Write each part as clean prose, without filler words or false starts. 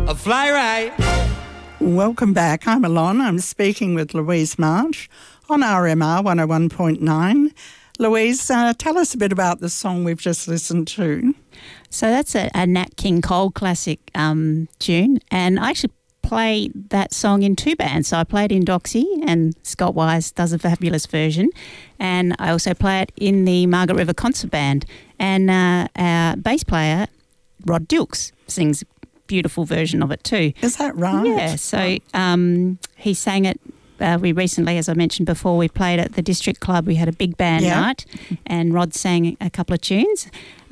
a fly right. Welcome back. I'm Alon. I'm speaking with Louise March on RMR 101.9. Louise, tell us a bit about the song we've just listened to. So that's a Nat King Cole classic tune, and I actually play that song in two bands. So I play it in Doxy, and Scott Wise does a fabulous version, and I also play it in the Margaret River Concert Band, and our bass player, Rod Dilks, sings a beautiful version of it too. Is that right? Yeah, so he sang it. We recently, as I mentioned before, we played at the District Club. We had a big band night, and Rod sang a couple of tunes.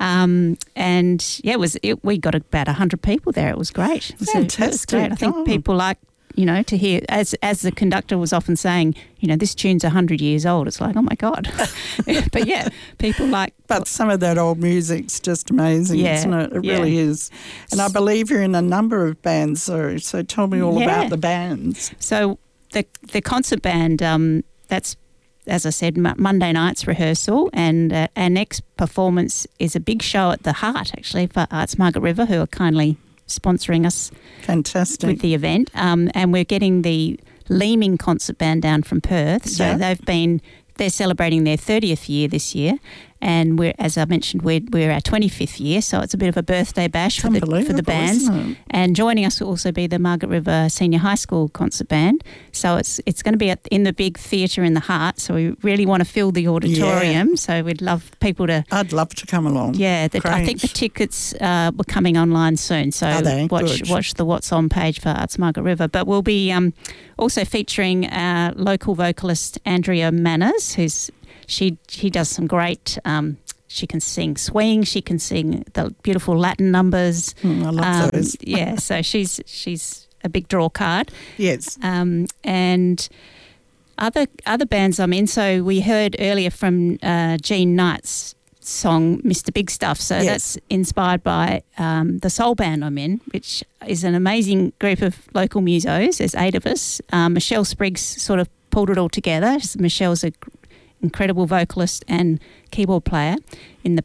We got about 100 people there. It was great. Fantastic. It was great. I think people like, to hear, as the conductor was often saying, this tune's 100 years old. It's like, oh my God. But yeah, people like. But some of that old music's just amazing, isn't it? It really is. And I believe you're in a number of bands, so tell me all about the bands. So the concert band, that's, as I said, Monday night's rehearsal, and our next performance is a big show at the Heart, actually, for Arts Margaret River, who are kindly sponsoring us. Fantastic. With the event. And we're getting the Leeming Concert Band down from Perth. So they're celebrating their 30th year this year. And as I mentioned, we're our 25th year, so it's a bit of a birthday bash for the bands. And joining us will also be the Margaret River Senior High School Concert Band. So it's going to be in the big theatre in the Heart. So we really want to fill the auditorium. Yeah. So we'd love people to. I'd love to come along. Yeah, I think the tickets were coming online soon. So watch the What's On page for Arts Margaret River. But we'll be also featuring our local vocalist Andrea Manners, She does some great. She can sing swing. She can sing the beautiful Latin numbers. I love those. Yeah, so she's a big draw card. Yes. And other bands I'm in. So we heard earlier from Jean Knight's song "Mr. Big Stuff." So that's inspired by the soul band I'm in, which is an amazing group of local musos. There's 8 of us. Michelle Spriggs sort of pulled it all together. Michelle's a incredible vocalist and keyboard player in the